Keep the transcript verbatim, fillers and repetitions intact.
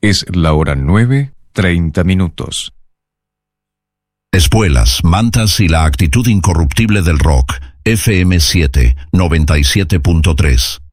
Es la hora nueve, treinta minutos. Espuelas, mantas y la actitud incorruptible del rock. F M siete, noventa y siete punto tres.